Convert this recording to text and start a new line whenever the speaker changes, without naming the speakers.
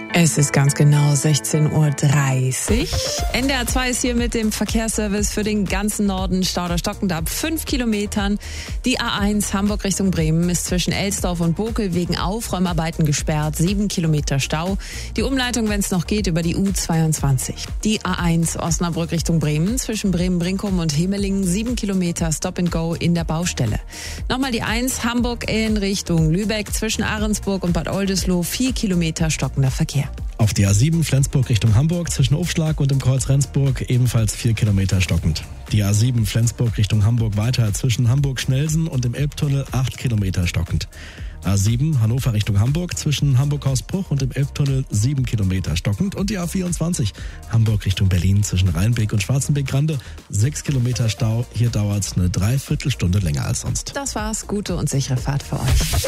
Es ist ganz genau 16:30 Uhr. NDR 2 ist hier mit dem Verkehrsservice für den ganzen Norden. Stauder stockend ab 5 Kilometern. Die A1 Hamburg Richtung Bremen ist zwischen Elsdorf und Bokel wegen Aufräumarbeiten gesperrt. 7 Kilometer Stau. Die Umleitung, wenn es noch geht, über die U22. Die A1 Osnabrück Richtung Bremen zwischen Bremen-Brinkum und Hemelingen. 7 Kilometer Stop and Go in der Baustelle. Nochmal die 1 Hamburg in Richtung Lübeck zwischen Ahrensburg und Bad Oldesloe. 4 Kilometer stockender Verkehr.
Auf die A7 Flensburg Richtung Hamburg zwischen Aufschlag und dem Kreuz Rendsburg ebenfalls 4 Kilometer stockend. Die A7 Flensburg Richtung Hamburg weiter zwischen Hamburg-Schnelsen und dem Elbtunnel 8 Kilometer stockend. A7 Hannover Richtung Hamburg zwischen Hamburg-Hausbruch und dem Elbtunnel 7 Kilometer stockend. Und die A24 Hamburg Richtung Berlin zwischen Rheinbeek und Schwarzenbeek-Grande 6 Kilometer Stau. Hier dauert es eine Dreiviertelstunde länger als sonst.
Das war's. Gute und sichere Fahrt für euch.